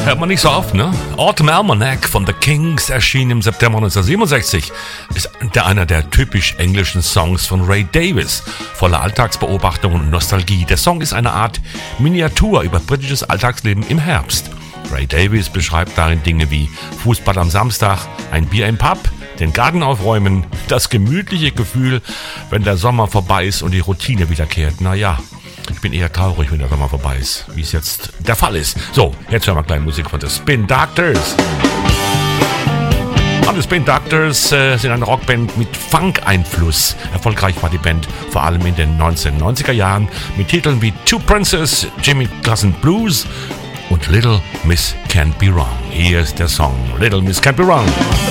Hört man nicht so oft, ne? Autumn Almanac von The Kings erschien im September 1967. Ist einer der typisch englischen Songs von Ray Davies. Voller Alltagsbeobachtung und Nostalgie. Der Song ist eine Art Miniatur über britisches Alltagsleben im Herbst. Ray Davies beschreibt darin Dinge wie Fußball am Samstag, ein Bier im Pub, den Garten aufräumen, das gemütliche Gefühl, wenn der Sommer vorbei ist und die Routine wiederkehrt. Naja, ich bin eher traurig, wenn der Sommer vorbei ist, wie es jetzt der Fall ist. So, jetzt hören wir kleine Musik von The Spin Doctors. Und The Spin Doctors sind eine Rockband mit Funk-Einfluss. Erfolgreich war die Band vor allem in den 1990er Jahren mit Titeln wie Two Princes, Jimmy Cousin Blues und Little Miss Can't Be Wrong. Hier ist der Song Little Miss Can't Be Wrong.